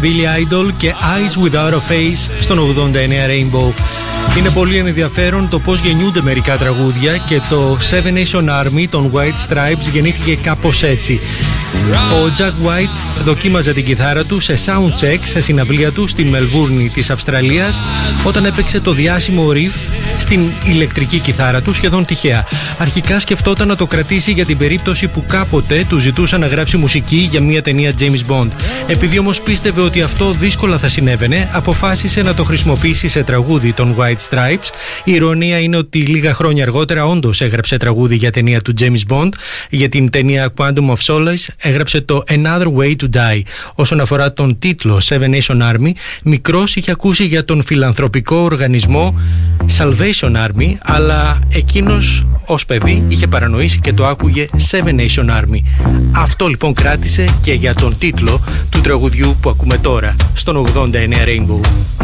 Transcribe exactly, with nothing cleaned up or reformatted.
Billy Idol και Eyes Without a Face στον ογδόντα εννέα Rainbow. Είναι πολύ ενδιαφέρον το πώς γεννιούνται μερικά τραγούδια και το Seven Nation Army των White Stripes γεννήθηκε κάπως έτσι. Ο Jack White δοκίμαζε την κιθάρα του σε soundcheck σε συναυλία του στην Μελβούρνη της Αυστραλίας όταν έπαιξε το διάσημο riff στην ηλεκτρική κιθάρα του σχεδόν τυχαία. Αρχικά σκεφτόταν να το κρατήσει για την περίπτωση που κάποτε του ζητούσαν να γράψει μουσική για μια ταινία James Bond. Επειδή όμως πίστευε ότι αυτό δύσκολα θα συνέβαινε, αποφάσισε να το χρησιμοποιήσει σε τραγούδι των White Stripes. Η ηρωνία είναι ότι λίγα χρόνια αργότερα όντως έγραψε τραγούδι για ταινία του James Bond. Για την ταινία Quantum of Solace έγραψε το Another Way to Die. Όσον αφορά τον τίτλο Seven Nation Army, μικρός είχε ακούσει για τον φιλανθρωπικό οργανισμό Salvation Army, αλλά εκείνος ως παιδί είχε παρανοήσει και το άκουγε Seven Nation Army. Αυτό λοιπόν κράτησε και για τον τίτλο του τραγουδιού που ακούμε τώρα στον ογδόντα εννέα Rainbow.